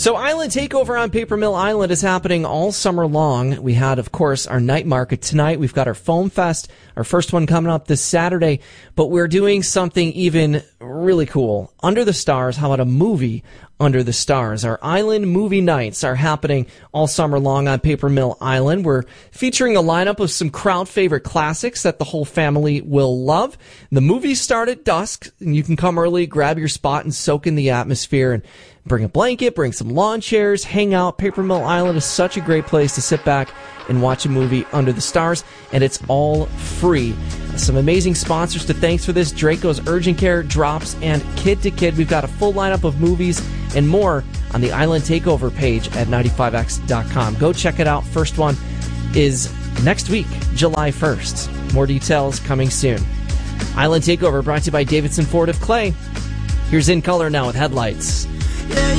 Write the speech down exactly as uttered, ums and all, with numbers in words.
So Island Takeover on Paper Mill Island is happening all summer long. We had, of course, our night market tonight. We've got our Foam Fest, our first one coming up this Saturday. But we're doing something even really cool. Under the Stars, how about a movie under the stars? Our Island movie nights are happening all summer long on Paper Mill Island. We're featuring a lineup of some crowd favorite classics that the whole family will love. The movies start at dusk, and you can come early, grab your spot, and soak in the atmosphere, and bring a blanket, bring some lawn chairs, hang out. Paper Mill Island is such a great place to sit back and watch a movie under the stars, and it's all free. Some amazing sponsors to thanks for this: Draco's Urgent Care, Drops, and Kid to Kid. We've got a full lineup of movies and more on the Island Takeover page at ninety-five X dot com. Go check it out. First one is next week, July first. More details coming soon. Island Takeover brought to you by Davidson Ford of Clay. Here's In Color now with Headlights. Yeah,